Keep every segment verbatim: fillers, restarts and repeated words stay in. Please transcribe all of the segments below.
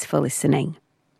for listening.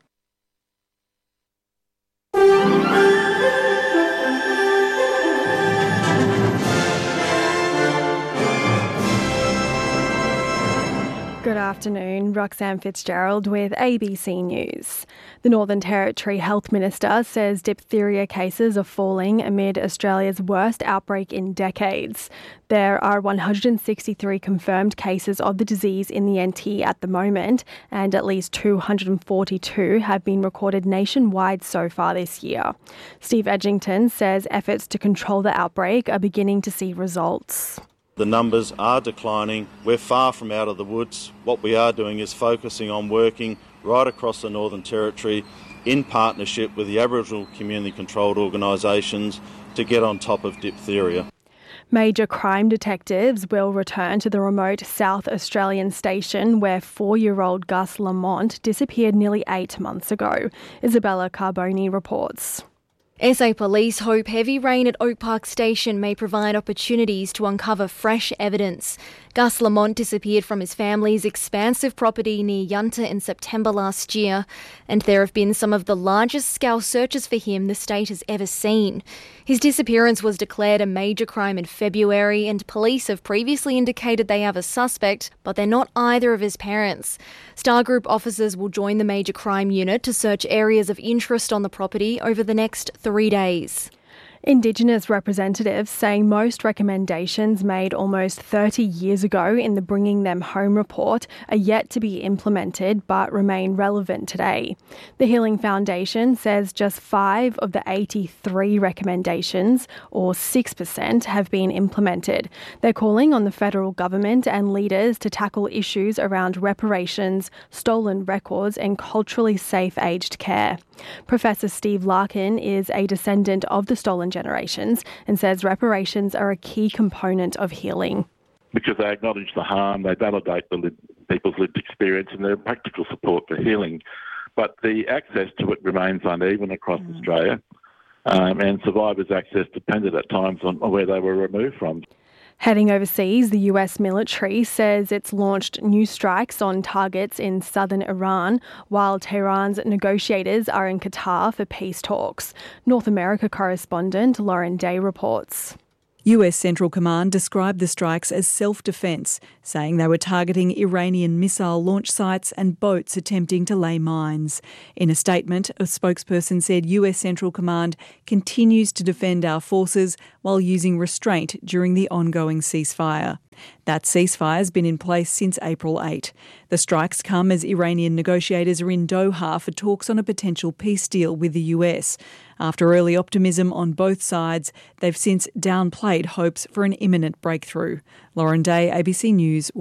Good afternoon, Roxanne Fitzgerald with A B C News. The Northern Territory Health Minister says diphtheria cases are falling amid Australia's worst outbreak in decades. There are one hundred sixty-three confirmed cases of the disease in the N T at the moment, and at least two hundred forty-two have been recorded nationwide so far this year. Steve Edgington says efforts to control the outbreak are beginning to see results. The numbers are declining. We're far from out of the woods. What we are doing is focusing on working right across the Northern Territory in partnership with the Aboriginal community-controlled organisations to get on top of diphtheria. Major crime detectives will return to the remote South Australian station where four-year-old Gus Lamont disappeared nearly eight months ago. Isabella Carboni reports. S A Police hope heavy rain at Oak Park Station may provide opportunities to uncover fresh evidence. Gus Lamont disappeared from his family's expansive property near Yunta in September last year, and there have been some of the largest scout searches for him the state has ever seen. His disappearance was declared a major crime in February, and police have previously indicated they have a suspect, but they're not either of his parents. Star Group officers will join the major crime unit to search areas of interest on the property over the next three days. Indigenous representatives saying most recommendations made almost thirty years ago in the Bringing Them Home report are yet to be implemented but remain relevant today. The Healing Foundation says just five of the eighty-three recommendations, or six percent, have been implemented. They're calling on the federal government and leaders to tackle issues around reparations, stolen records and culturally safe aged care. Professor Steve Larkin is a descendant of the stolen generations and says reparations are a key component of healing. Because they acknowledge the harm, they validate the li- people's lived experience and their practical support for healing. But the access to it remains uneven across mm. Australia, um, and survivors' access depended at times on where they were removed from. Heading overseas, the U S military says it's launched new strikes on targets in southern Iran, while Tehran's negotiators are in Qatar for peace talks. North America correspondent Lauren Day reports. U S Central Command described the strikes as self-defence, saying they were targeting Iranian missile launch sites and boats attempting to lay mines. In a statement, a spokesperson said U S Central Command continues to defend our forces while using restraint during the ongoing ceasefire. That ceasefire has been in place since April eighth. The strikes come as Iranian negotiators are in Doha for talks on a potential peace deal with the U S. After early optimism on both sides, they've since downplayed hopes for an imminent breakthrough. Lauren Day, A B C News.